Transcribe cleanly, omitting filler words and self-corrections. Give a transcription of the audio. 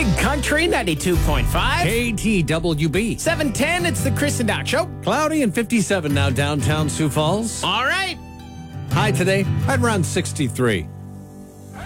Big Country 92.5. KTWB. 710, it's the Chris and Doc Show. Cloudy and 57 now downtown Sioux Falls. All right. High today, right around 63.